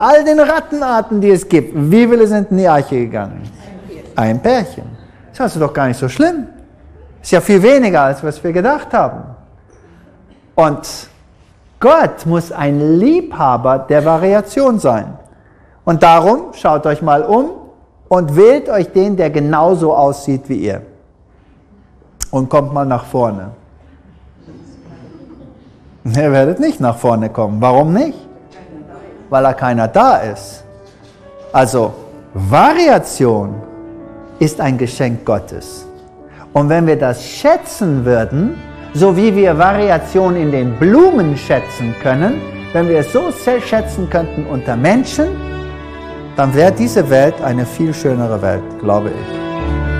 all den Rattenarten, die es gibt, wie viele sind in die Arche gegangen? Ein Pärchen. Das ist also doch gar nicht so schlimm. Ist ja viel weniger, als was wir gedacht haben. Und Gott muss ein Liebhaber der Variation sein. Und darum schaut euch mal um und wählt euch den, der genauso aussieht wie ihr. Und kommt mal nach vorne. Ihr werdet nicht nach vorne kommen. Warum nicht? Weil da keiner da ist. Also, Variation ist ein Geschenk Gottes. Und wenn wir das schätzen würden, so wie wir Variation in den Blumen schätzen können, wenn wir es so schätzen könnten unter Menschen, dann wäre diese Welt eine viel schönere Welt, glaube ich.